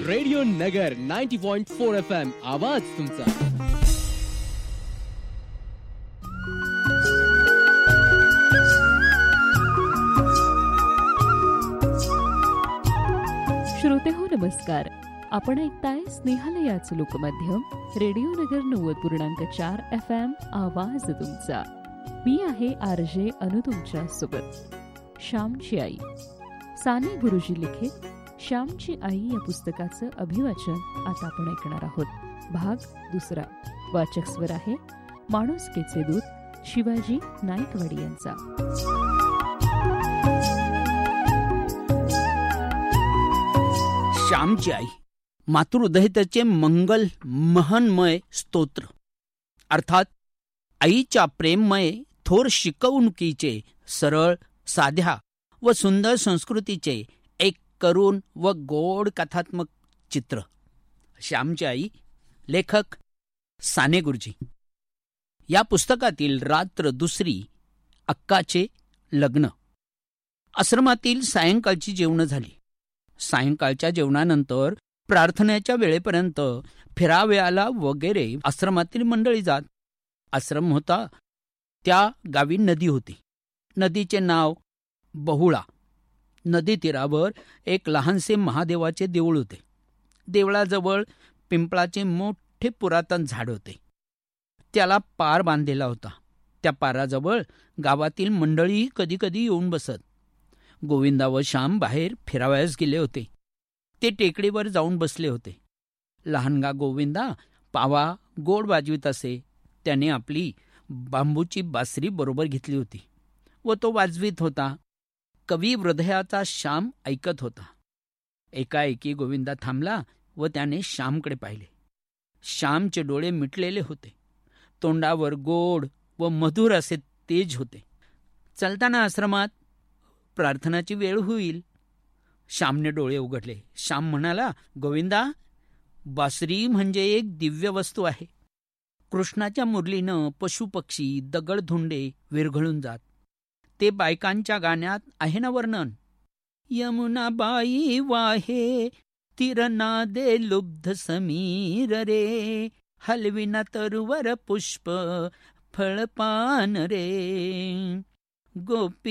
Radio नगर 90.4 FM आवाज तुमचा. श्रोते हो नमस्कार. आपण ऐकताय स्नेहालयाचं लोकमाध्यम रेडिओ नगर 90.4 FM आवाज तुमचा. मी आहे RJ अनु तुमच्या सोबत. श्यामची आई साने गुरुजी लिखित श्यामची आई या पुस्तकाचं अभिवाचन आता आपण ऐकणार आहोत. भाग दुसरा. वाचक स्वर आहे माणुसकीचे दूत शिवाजी नाईकवाडी यांचा. श्यामची आई मातृदहितेचे मंगल महन्मय स्तोत्र, अर्थात आईच्या प्रेममय थोर शिकवणुकीचे सरळ साध्या व सुंदर संस्कृतीचे एक करुण व गोड कथात्मक चित्र. श्यामची आई, लेखक साने गुरुजी. या पुस्तकातील रात्र दुसरी, अक्काचे लग्न. आश्रमातील सायंकाळची जेवणं झाली. सायंकाळच्या जेवणानंतर प्रार्थनेच्या वेळेपर्यंत फिरावयाला वगैरे आश्रमातील मंडळी जात. आश्रम होता त्या गावी नदी होती. नदीचे नाव बहुळा. नदी तीरावर एक लहानसे महादेवाचे देऊळ होते. देवळाजवळ पिंपळाचे मोठे पुरातन झाड होते. त्याला पार बांधलेला होता. त्या पाराजवळ गावातील मंडळी कधी कधी येऊन बसत. गोविंदा व श्याम बाहेर फिरावयास गेले होते. ते टेकडीवर जाऊन बसले होते. लहानगा गोविंदा पावा गोड वाजवीत असे. त्याने आपली बांबूची बासरी बरोबर घेतली होती व तो वाजवीत होता. कवी हृदयाचा श्याम ऐकत होता. एकाएकी गोविंदा थांबला व त्याने श्यामकडे पाहिले. श्यामचे डोळे मिटलेले होते. तोंडावर गोड व मधुर असे तेज होते. चलताना आश्रमात प्रार्थनाची वेळ होईल. श्यामने डोळे उघडले. श्याम म्हणाला, गोविंदा, बासरी म्हणजे एक दिव्य वस्तू आहे. कृष्णाच्या मुरलीनं पशुपक्षी दगडधुंडे विरघळून जात. ते बायकांच्या गाण्यात आहे ना वर्णन. यमुना बाई वाहे तिरना दे लुब्ध समीर रे, हलविना तरुवर पुष्प फळपान रे, गोपी